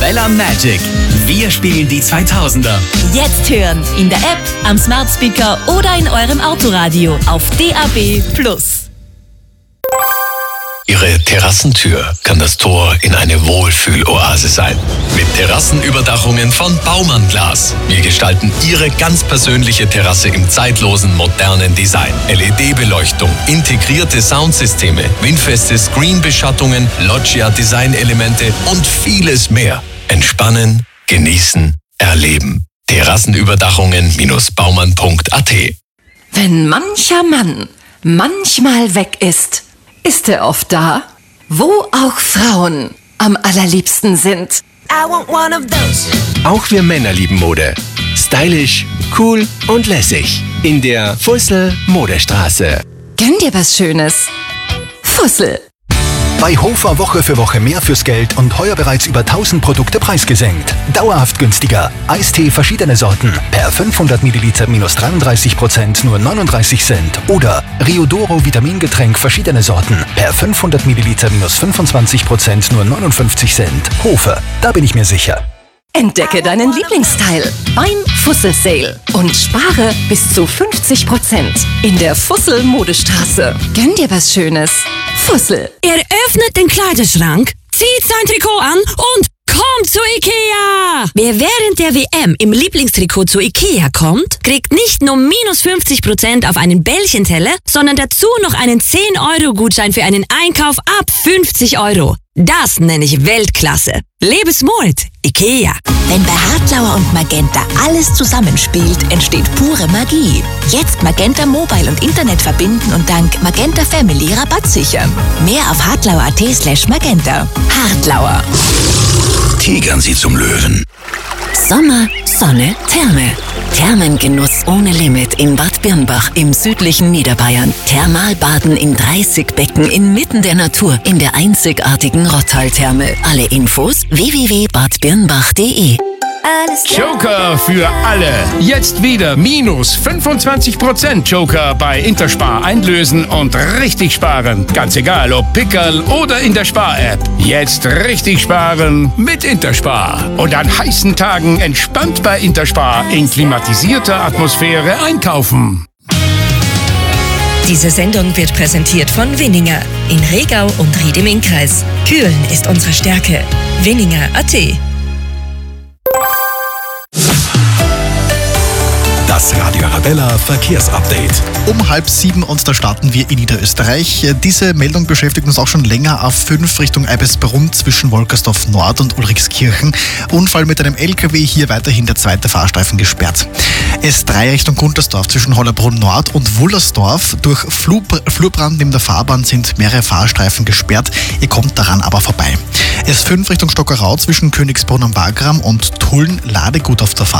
Arabella Magic. Wir spielen die 2000er. Jetzt hören in der App, am Smart Speaker oder in eurem Autoradio auf DAB+. Ihre Terrassentür kann das Tor in eine Wohlfühloase sein. Mit Terrassenüberdachungen von Baumann Glas. Wir gestalten Ihre ganz persönliche Terrasse im zeitlosen, modernen Design. LED-Beleuchtung, integrierte Soundsysteme, windfeste Screen-Beschattungen, Loggia-Designelemente und vieles mehr. Entspannen, genießen, erleben. Terrassenüberdachungen-baumann.at. Wenn mancher Mann manchmal weg ist er oft da, wo auch Frauen am allerliebsten sind. Auch wir Männer lieben Mode. Stylisch, cool und lässig. In der Fussel Modestraße. Gönn dir was Schönes. Fussel. Bei Hofer Woche für Woche mehr fürs Geld und heuer bereits über 1000 Produkte preisgesenkt. Dauerhaft günstiger. Eistee verschiedene Sorten. Per 500 Milliliter minus 33% nur 39 Cent. Oder Riodoro Vitamingetränk verschiedene Sorten. Per 500 Milliliter minus 25% nur 59 Cent. Hofer, da bin ich mir sicher. Entdecke deinen Lieblingsteil beim Fussel Sale und spare bis zu 50% in der Fussel Modestraße. Gönn dir was Schönes. Fussel. Er öffnet den Kleiderschrank, zieht sein Trikot an und kommt zu Ikea! Wer während der WM im Lieblingstrikot zu Ikea kommt, kriegt nicht nur minus 50% auf einen Bällchenteller, sondern dazu noch einen 10-Euro-Gutschein für einen Einkauf ab 50 Euro. Das nenne ich Weltklasse. Lebe smart, Ikea. Wenn bei Hartlauer und Magenta alles zusammenspielt, entsteht pure Magie. Jetzt Magenta Mobile und Internet verbinden und dank Magenta Family Rabatt sichern. Mehr auf hartlauer.at/magenta. Hartlauer. Tigern Sie zum Löwen. Sommer, Sonne, Therme. Thermengenuss ohne Limit in Bad Birnbach im südlichen Niederbayern. Thermalbaden in 30 Becken inmitten der Natur in der einzigartigen Rottal-Therme. Alle Infos www.badbirnbach.de. Joker für alle. Jetzt wieder minus 25% Joker bei Interspar einlösen und richtig sparen. Ganz egal, ob Pickerl oder in der Spar-App. Jetzt richtig sparen mit Interspar. Und an heißen Tagen entspannt bei Interspar in klimatisierter Atmosphäre einkaufen. Diese Sendung wird präsentiert von Winninger in Regau und Ried im Innkreis. Kühlen ist unsere Stärke. Winninger.at. Das Radio Arabella Verkehrsupdate. Um 6:30 und da starten wir in Niederösterreich. Diese Meldung beschäftigt uns auch schon länger. A5 Richtung Eibesbrunn zwischen Wolkersdorf Nord und Ulrichskirchen. Unfall mit einem LKW, hier weiterhin der zweite Fahrstreifen gesperrt. S3 Richtung Guntersdorf zwischen Hollerbrunn Nord und Wullersdorf. Durch Flurbrand neben der Fahrbahn sind mehrere Fahrstreifen gesperrt. Ihr kommt daran aber vorbei. S5 Richtung Stockerau zwischen Königsbrunn am Wagram und Tulln Ladegut auf der